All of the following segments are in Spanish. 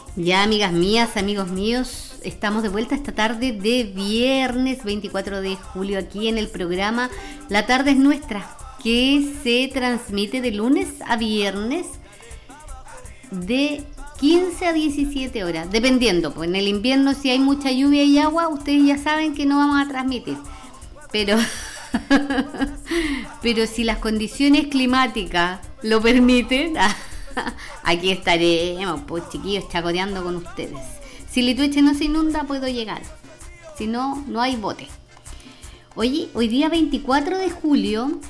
Ya, amigas mías, amigos míos, estamos de vuelta esta tarde de viernes 24 de julio aquí en el programa La Tarde es Nuestra, que se transmite de lunes a viernes de 15 a 17 horas, dependiendo. Pues en el invierno, si hay mucha lluvia y agua, ustedes ya saben que no vamos a transmitir. Pero si las condiciones climáticas lo permiten, aquí estaremos, pues chiquillos, chacoteando con ustedes. Si Litueche no se inunda, puedo llegar. Si no, no hay bote. Oye, hoy día 24 de julio,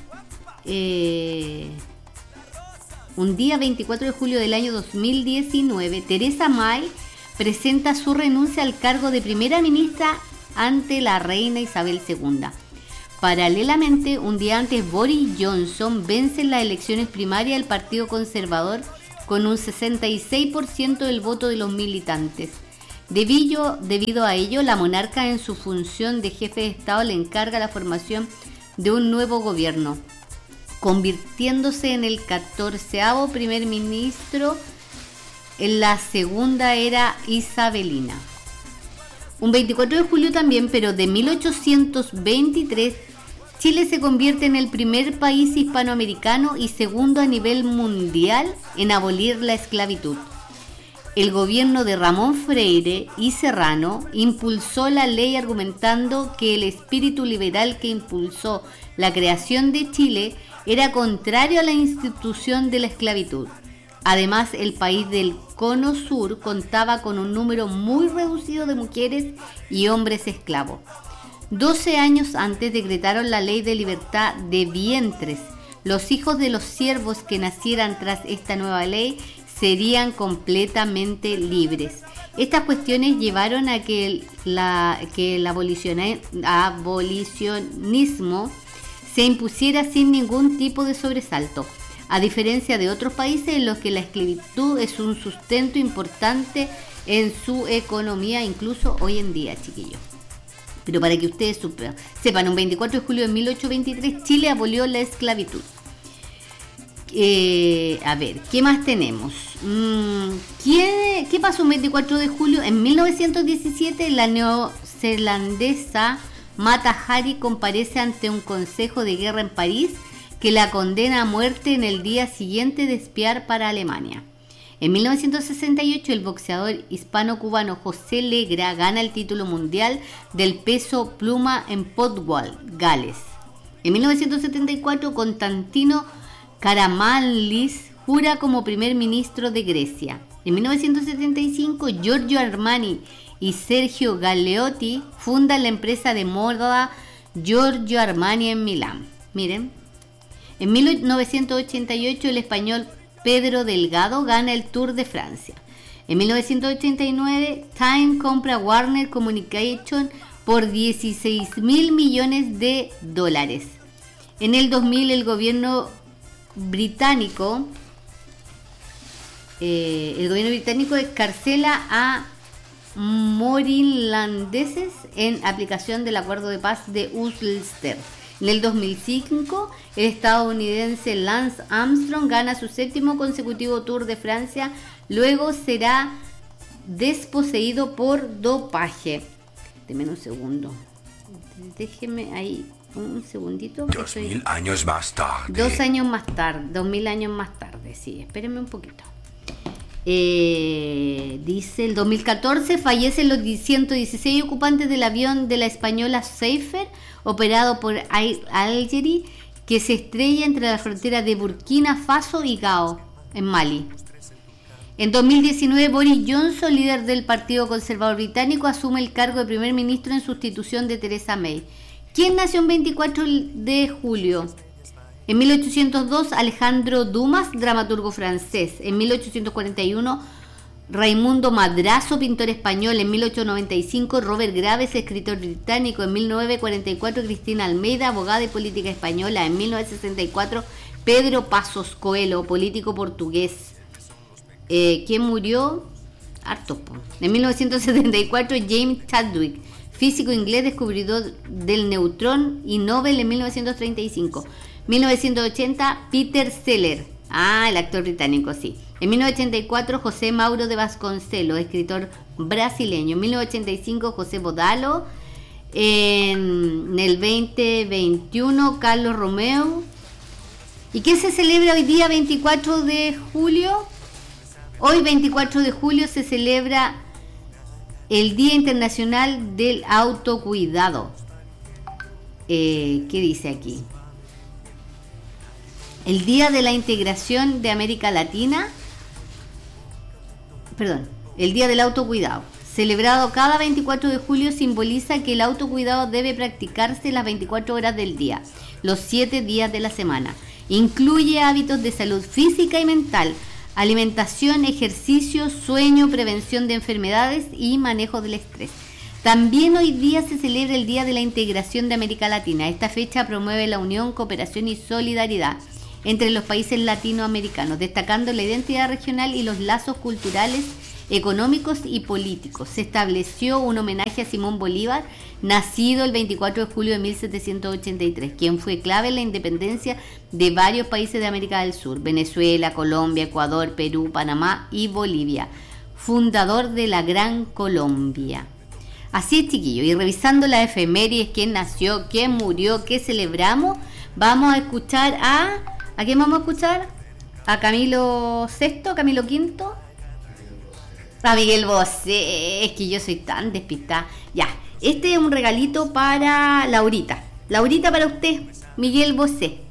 un día 24 de julio del año 2019, Theresa May presenta su renuncia al cargo de primera ministra ante la reina Isabel II. Paralelamente, un día antes, Boris Johnson vence en las elecciones primarias del Partido Conservador con un 66% del voto de los militantes. Debido a ello, la monarca en su función de jefe de Estado le encarga la formación de un nuevo gobierno, convirtiéndose en el 14º primer ministro en la segunda era isabelina. Un 24 de julio también, pero de 1823, Chile se convierte en el primer país hispanoamericano y segundo a nivel mundial en abolir la esclavitud. El gobierno de Ramón Freire y Serrano impulsó la ley argumentando que el espíritu liberal que impulsó la creación de Chile era contrario a la institución de la esclavitud. Además, el país del Cono Sur contaba con un número muy reducido de mujeres y hombres esclavos. 12 años antes decretaron la ley de libertad de vientres. Los hijos de los siervos que nacieran tras esta nueva ley serían completamente libres. Estas cuestiones llevaron a que el abolicionismo se impusiera sin ningún tipo de sobresalto, a diferencia de otros países en los que la esclavitud es un sustento importante en su economía, incluso hoy en día, chiquillos. Pero para que ustedes sepan, un 24 de julio de 1823 Chile abolió la esclavitud. A ver, ¿qué más tenemos? ¿Qué pasó un 24 de julio? En 1917 la neozelandesa Mata Hari comparece ante un consejo de guerra en París que la condena a muerte en el día siguiente de espiar para Alemania. En 1968 el boxeador hispano-cubano José Legra gana el título mundial del peso pluma en Potwell, Gales. En 1974 Constantino Karamanlis jura como primer ministro de Grecia. En 1975 Giorgio Armani y Sergio Galeotti fundan la empresa de moda Giorgio Armani en Milán. Miren. En 1988 el español Pedro Delgado gana el Tour de Francia. En 1989 Time compra Warner Communication por 16.000 millones de dólares. En el 2000 el gobierno británico excarcela a morinlandeses en aplicación del acuerdo de paz de Ulster. En el 2005, el estadounidense Lance Armstrong gana su 7º consecutivo Tour de Francia, luego será desposeído por dopaje. Deme un segundo. Déjeme ahí un segundito. 2000 años más tarde. 2000 años más tarde, sí, espérenme un poquito. Dice, el 2014 fallecen los 116 ocupantes del avión de la española Safer, operado por Air Algérie, que se estrella entre la frontera de Burkina Faso y Gao, en Mali. En 2019, Boris Johnson, líder del Partido Conservador Británico, asume el cargo de primer ministro en sustitución de Theresa May. ¿Quién nació el 24 de julio? En 1802, Alejandro Dumas, dramaturgo francés. En 1841, Raimundo Madrazo, pintor español. En 1895, Robert Graves, escritor británico. En 1944, Cristina Almeida, abogada y política española. En 1964, Pedro Passos Coelho, político portugués. ¿Quién murió? Harto. En 1974, James Chadwick, físico inglés, descubridor del neutrón y Nobel en 1935. 1980, Peter Sellers. El actor británico, sí. En 1984, José Mauro de Vasconcelos, escritor brasileño. En 1985, José Bodalo. En el 2021, Carlos Romeu. ¿Y qué se celebra hoy día, 24 de julio? Hoy, 24 de julio, se celebra el Día Internacional del Autocuidado. ¿Qué dice aquí? El Día de la Integración de América Latina. El Día del Autocuidado, celebrado cada 24 de julio, simboliza que el autocuidado debe practicarse las 24 horas del día, los 7 días de la semana. Incluye hábitos de salud física y mental, alimentación, ejercicio, sueño, prevención de enfermedades y manejo del estrés. También hoy día se celebra el Día de la Integración de América Latina. Esta fecha promueve la unión, cooperación y solidaridad entre los países latinoamericanos, destacando la identidad regional y los lazos culturales, económicos y políticos. Se estableció un homenaje a Simón Bolívar, nacido el 24 de julio de 1783, quien fue clave en la independencia de varios países de América del Sur: Venezuela, Colombia, Ecuador, Perú, Panamá y Bolivia, fundador de la Gran Colombia. Así es, chiquillos, y revisando las efemérides, quién nació, quién murió, qué celebramos, vamos a escuchar ¿a quién vamos a escuchar? ¿A Camilo VI, Camilo V? A Miguel Bosé. Es que yo soy tan despistada. Ya, este es un regalito para Laurita. Laurita, para usted, Miguel Bosé.